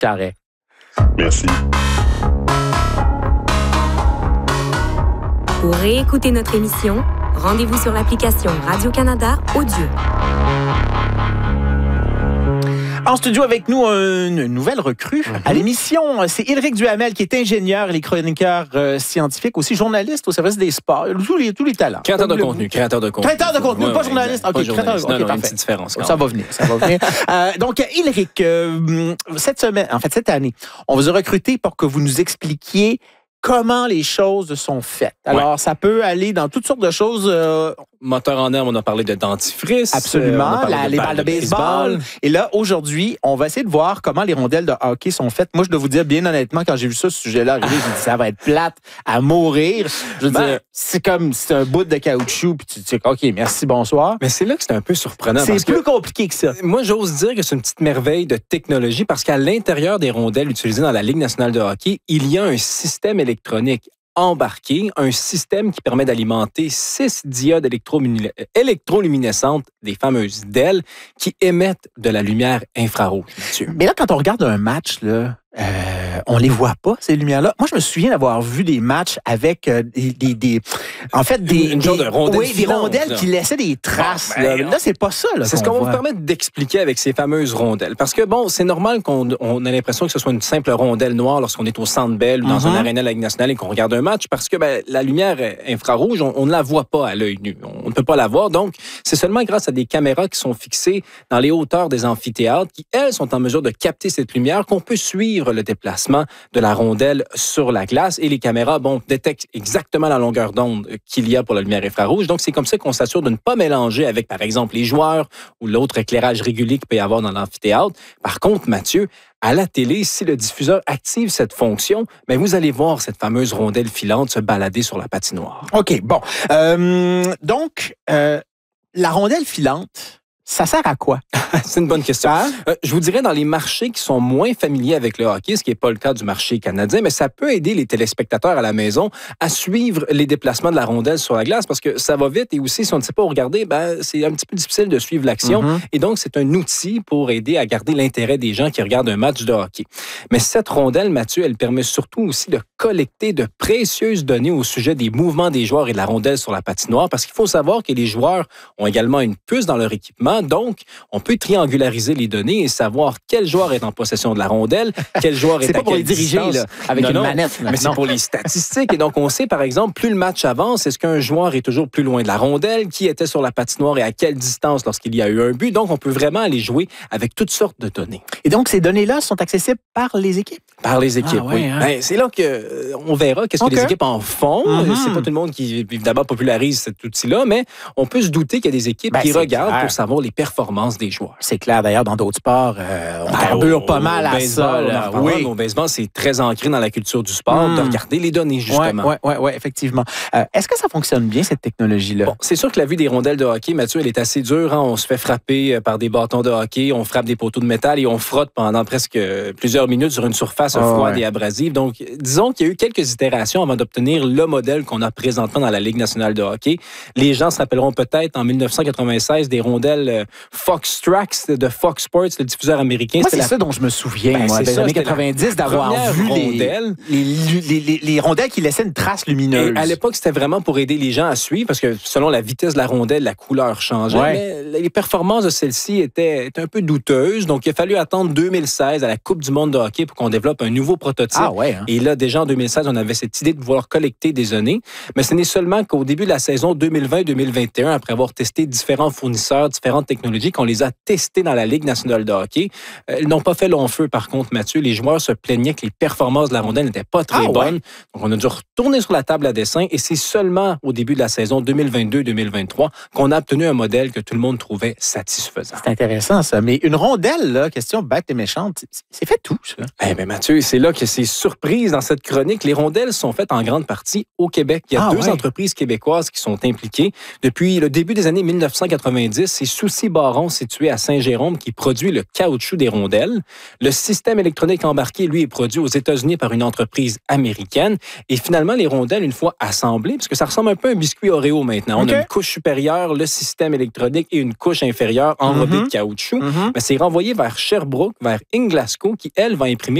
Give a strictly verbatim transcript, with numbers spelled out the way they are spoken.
Carré. Merci. Pour réécouter notre émission, rendez-vous sur l'application Radio-Canada Audio. En studio avec nous, une nouvelle recrue mm-hmm. à l'émission. C'est Éric Duhamel qui est ingénieur et chroniqueur euh, scientifique, aussi journaliste au service des sports. Tous les, tous les talents. Créateur de contenu. Créateur de contenu. Créateur de contenu, ouais, pas ouais, journaliste. OK, pas créateur de contenu. Non, non, parfait. une petite différence. Ça va venir, ça va venir. euh, donc, Éric, euh, cette semaine, en fait, cette année, on vous a recruté pour que vous nous expliquiez comment les choses sont faites. Alors, ouais. ça peut aller dans toutes sortes de choses. Euh, Moteur en herbe, on a parlé de dentifrice. Absolument, euh, la, de les balles de baseball. baseball. Et là, aujourd'hui, on va essayer de voir comment les rondelles de hockey sont faites. Moi, je dois vous dire, bien honnêtement, quand j'ai vu ça, ce sujet-là arriver, j'ai dit, ça va être plate à mourir. Je veux ben, dire, c'est comme, c'est un bout de caoutchouc, puis tu dis, OK, merci, bonsoir. Mais c'est là que c'est un peu surprenant. C'est parce plus que, compliqué que ça. Moi, j'ose dire que c'est une petite merveille de technologie parce qu'à l'intérieur des rondelles utilisées dans la Ligue nationale de hockey, il y a un système électronique embarqué, un système qui permet d'alimenter six diodes électroluminescentes, des fameuses D E L, qui émettent de la lumière infrarouge, Mathieu. Mais là, quand on regarde un match, là, euh, on les voit pas, ces lumières-là. Moi, je me souviens d'avoir vu des matchs avec euh, des, des, des... En fait, des... Une, une genre des, de rondelles oui, filantes, des rondelles là. Qui laissaient des traces. Bon, ben, là, là c'est pas ça. Là, c'est ce qu'on va vous permettre d'expliquer avec ces fameuses rondelles. Parce que, bon, c'est normal qu'on on a l'impression que ce soit une simple rondelle noire lorsqu'on est au Centre Bell ou dans mm-hmm. un aréna de la Ligue nationale et qu'on regarde un match parce que ben, la lumière infrarouge, on, on ne la voit pas à l'œil nu. On ne peut pas la voir. Donc, c'est seulement grâce à des caméras qui sont fixées dans les hauteurs des amphithéâtres qui, elles, sont en mesure de capter cette lumière qu'on peut suivre le déplacement de la rondelle sur la glace. Et les caméras, bon, détectent exactement la longueur d'onde qu'il y a pour la lumière infrarouge. Donc, c'est comme ça qu'on s'assure de ne pas mélanger avec, par exemple, les joueurs ou l'autre éclairage régulier qu'il peut y avoir dans l'amphithéâtre. Par contre, Mathieu, à la télé, si le diffuseur active cette fonction, bien, vous allez voir cette fameuse rondelle filante se balader sur la patinoire. OK, bon. Euh, donc, euh, la rondelle filante, ça sert à quoi? C'est une bonne question. Hein? Euh, je vous dirais dans les marchés qui sont moins familiers avec le hockey, ce qui n'est pas le cas du marché canadien, mais ça peut aider les téléspectateurs à la maison à suivre les déplacements de la rondelle sur la glace parce que ça va vite et aussi, si on ne sait pas où regarder, ben, c'est un petit peu difficile de suivre l'action. Mm-hmm. Et donc, c'est un outil pour aider à garder l'intérêt des gens qui regardent un match de hockey. Mais cette rondelle, Mathieu, elle permet surtout aussi de collecter de précieuses données au sujet des mouvements des joueurs et de la rondelle sur la patinoire parce qu'il faut savoir que les joueurs ont également une puce dans leur équipement. Donc, on peut triangulariser les données et savoir quel joueur est en possession de la rondelle, quel joueur est c'est à pas pour quelle les diriger distance. là, avec non, une non, manette. Mais c'est pour les statistiques. Et donc, on sait, par exemple, plus le match avance, est-ce qu'un joueur est toujours plus loin de la rondelle, qui était sur la patinoire et à quelle distance lorsqu'il y a eu un but. Donc, on peut vraiment aller jouer avec toutes sortes de données. Et donc, ces données-là sont accessibles par les équipes? Par les équipes, ah, ouais, oui. Hein? Ben, c'est là qu'on euh, verra qu'est-ce okay. que les équipes en font. Mm-hmm. C'est pas tout le monde qui, évidemment, popularise cet outil-là, mais on peut se douter qu'il y a des équipes ben, qui regardent clair. Pour savoir les performances des joueurs. C'est clair, d'ailleurs, dans d'autres sports, euh, on carbure pas mal à ça. Là. Oui, au baseball, c'est très ancré dans la culture du sport mm. de regarder les données, justement. Oui, oui, oui, effectivement. Euh, est-ce que ça fonctionne bien, cette technologie-là? Bon, c'est sûr que la vue des rondelles de hockey, Mathieu, elle est assez dure. Hein? On se fait frapper par des bâtons de hockey, on frappe des poteaux de métal et on frotte pendant presque plusieurs minutes sur une surface oh, froide ouais. et abrasive. Donc, disons qu'il y a eu quelques itérations avant d'obtenir le modèle qu'on a présentement dans la Ligue nationale de hockey. Les gens se rappelleront peut-être en dix-neuf cent quatre-vingt-seize des rondelles Fox Tracks de Fox Sports, le diffuseur américain. Moi, c'est la... ça dont je me souviens, ben, moi, des années quatre-vingt-dix, d'avoir vu les, les, les, les, les rondelles qui laissaient une trace lumineuse. Et à l'époque, c'était vraiment pour aider les gens à suivre, parce que selon la vitesse de la rondelle, la couleur changeait. Ouais. Mais les performances de celle-ci étaient, étaient un peu douteuses. Donc, il a fallu attendre deux mille seize à la Coupe du monde de hockey pour qu'on développe un nouveau prototype. Ah ouais, hein? Et là, déjà en deux mille seize, on avait cette idée de vouloir collecter des données. Mais ce n'est seulement qu'au début de la saison deux mille vingt deux mille vingt et un, après avoir testé différents fournisseurs, différentes technologies, qu'on les a testées dans la Ligue nationale de hockey. Elles n'ont pas fait long feu, par contre, Mathieu. Les joueurs se plaignaient que les performances de la rondelle n'étaient pas très ah, bonnes. Ouais. Donc, on a dû retourner sur la table à dessin et c'est seulement au début de la saison deux mille vingt-deux deux mille vingt-trois qu'on a obtenu un modèle que tout le monde trouvait satisfaisant. C'est intéressant, ça. Mais une rondelle, là, question bête et méchante, c'est fait tout, ça. Eh bien, Mathieu, c'est là que c'est surprise dans cette chronique. Les rondelles sont faites en grande partie au Québec. Il y a ah, deux ouais. entreprises québécoises qui sont impliquées. Depuis le début des années dix-neuf cent quatre-vingt-dix, c'est sous Soucy-Baron, situé à Saint-Jérôme, qui produit le caoutchouc des rondelles. Le système électronique embarqué, lui, est produit aux États-Unis par une entreprise américaine. Et finalement, les rondelles, une fois assemblées, parce que ça ressemble un peu à un biscuit Oreo maintenant. Okay. On a une couche supérieure, le système électronique, et une couche inférieure enrobée mm-hmm. de caoutchouc. Mm-hmm. Mais c'est renvoyé vers Sherbrooke, vers Inglasco, qui, elle, va imprimer